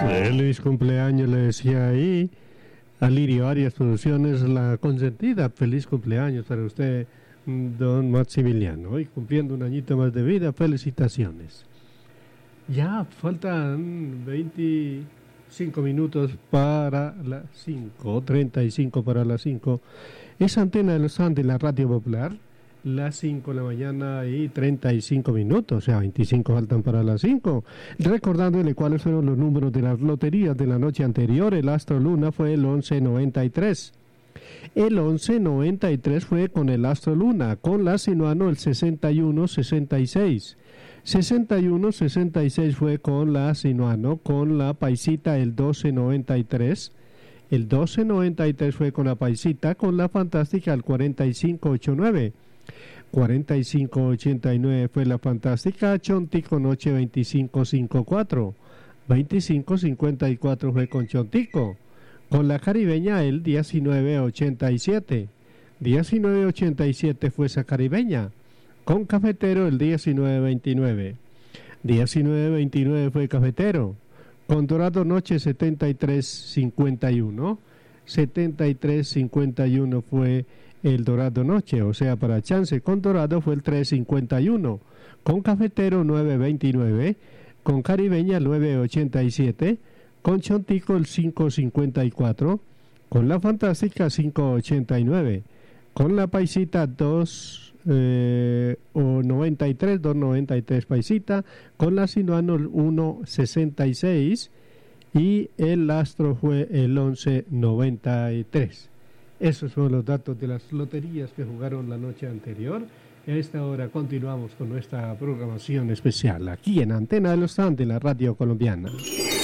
Feliz cumpleaños, le decía ahí a Lirio Arias Producciones, la consentida. Feliz cumpleaños para usted, don Maximiliano. Hoy cumpliendo un añito más de vida, felicitaciones. Ya faltan 25 minutos para las 5, 35 para las 5. Es Antena de los Andes, la Radio Popular. Las 5 de la mañana y 35 minutos, o sea, 25 faltan para las 5. Recordándole cuáles fueron los números de las loterías de la noche anterior. El Astro Luna fue el 1193. El 1193 fue con el Astro Luna, con la Sinuano el 6166. 6166 fue con la Sinuano, con la Paisita el 1293. El 1293 fue con la Paisita, con la Fantástica el 4589. 4589 fue la Fantástica, Chontico Noche 2554. 2554 fue con Chontico. Con la Caribeña el 1987. 1987 fue esa Caribeña. Con Cafetero el 1929. 1929 fue Cafetero. Con Dorado Noche 7351. 7351 fue el Dorado Noche, o sea, para Chance con Dorado fue el 351, con Cafetero 929, con Caribeña 987, con Chontico el 554, con la Fantástica 589, con la Paisita 293 Paisita, con la Sinuano 166 y el Astro fue el 1193. Esos son los datos de las loterías que jugaron la noche anterior. A esta hora continuamos con nuestra programación especial aquí en Antena de los Andes, la radio colombiana.